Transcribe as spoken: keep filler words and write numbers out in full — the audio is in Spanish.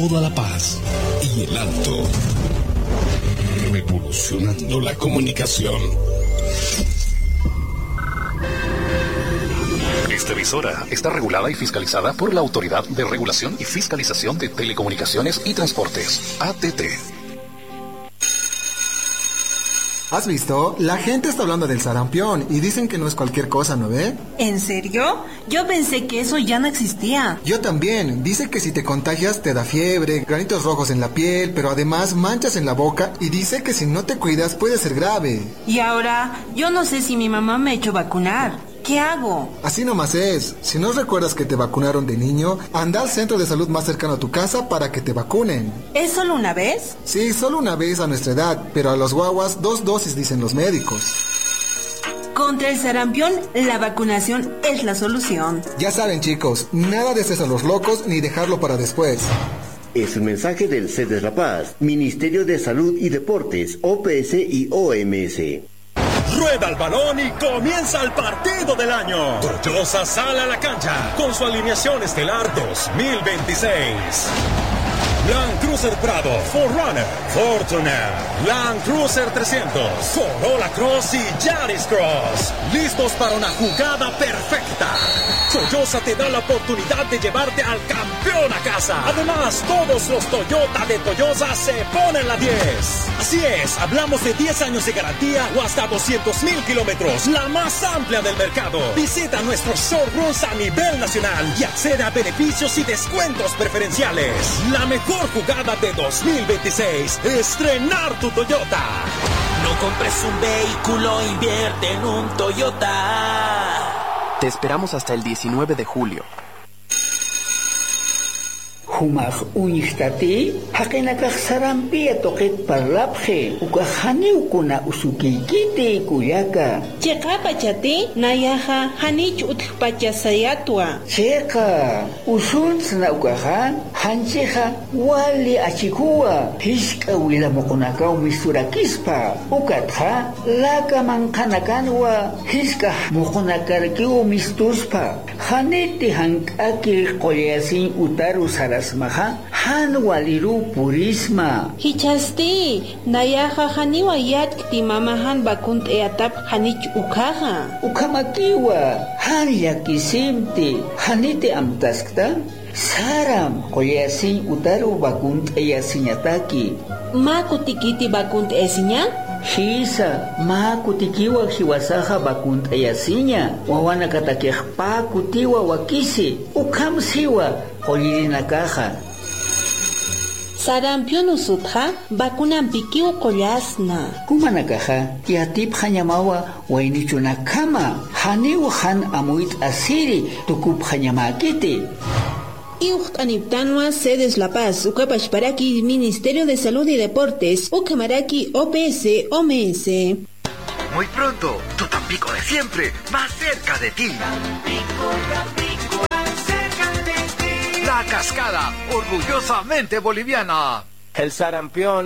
toda la paz y el alto. Revolucionando la comunicación. Esta emisora está regulada y fiscalizada por la Autoridad de Regulación y Fiscalización de Telecomunicaciones y Transportes, A T T. ¿Has visto? La gente está hablando del sarampión y dicen que no es cualquier cosa, ¿no ve? ¿En serio? Yo pensé que eso ya no existía. Yo también. Dice que si te contagias te da fiebre, granitos rojos en la piel, pero además manchas en la boca, y dice que si no te cuidas puede ser grave. Y ahora, yo no sé si mi mamá me ha hecho vacunar. ¿Qué hago? Así nomás es. Si no recuerdas que te vacunaron de niño, anda al centro de salud más cercano a tu casa para que te vacunen. ¿Es solo una vez? Sí, solo una vez a nuestra edad, pero a los guaguas dos dosis dicen los médicos. Contra el sarampión, la vacunación es la solución. Ya saben, chicos, nada de hacer a los locos ni dejarlo para después. Es un mensaje del C E D E S La Paz, Ministerio de Salud y Deportes, O P S y O M S. Rueda el balón y comienza el partido del año. Toyosa sale a la cancha con su alineación estelar dos mil veintiséis. Land Cruiser Prado, cuatro runner, Fortuner, Land Cruiser trescientos, Corolla Cross y Yaris Cross. Listos para una jugada perfecta. Toyosa te da la oportunidad de llevarte al campeón a casa. Además, todos los Toyota de Toyosa se ponen la diez. Así es, hablamos de diez años de garantía o hasta doscientos mil kilómetros, la más amplia del mercado. Visita nuestros showrooms a nivel nacional y accede a beneficios y descuentos preferenciales. La mejor jugada de dos mil veintiséis, estrenar tu Toyota. No compres un vehículo, invierte en un Toyota. Te esperamos hasta el diecinueve de julio. Humaj uñihtati, hakenakaj sarampia toket parlapje, ukajaniu kuna usukikite kuyaka. Cheka pachati, nayaja hanich utpachasayatwa. Cheka, usuntsna ukajan, hancheja, wali achikua, hishka wila mokunaka umisturakispa, ukatja, laka mankanakanwa, hishka mokunakarki umistuspa, haneti hankaki koyasin utaru saras maha han waliru purisma hichasti nayaja haniwa yatkti mamahan bakunt eatap hanich ukaja ukamakiwa han yakisimti hanite amtaskta saram koyasin utaru bakunt eyasinyataki makutikiti bakunt esinya Hisa, ma kutikiwa hiwasaha bakunt ayasinya, wawana katakih pa kutiwa wakisi, ukam siwa, holirina kaha. Sarampión usutja, bakunan pikiu kolasna. Kumana kaha, tiatip hanyamawa, wainichuna kama, haniu han amuit asiri, tukup hanyamakiti. Iuht Aniptanua, C E D E S La Paz, Ucapachparaki, Ministerio de Salud y Deportes, Ucamaraki, O P S, O M S. Muy pronto, tu Tampico de siempre, más cerca de ti. Tampico, Tampico, más cerca de ti. La Cascada, orgullosamente boliviana. El sarampión